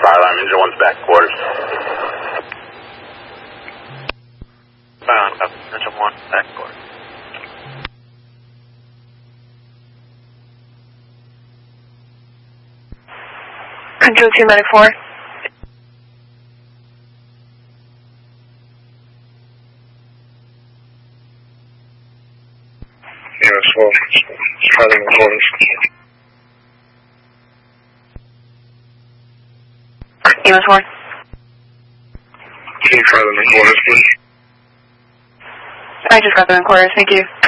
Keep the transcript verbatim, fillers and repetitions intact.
Firearm, engine one's back quarters. Firearm, engine one, back quarters. Control two ninety-four. Yeah, it's well. It's filing the quarters. E M S four. Can you file in the quarters, please? I just got them in quarters, thank you.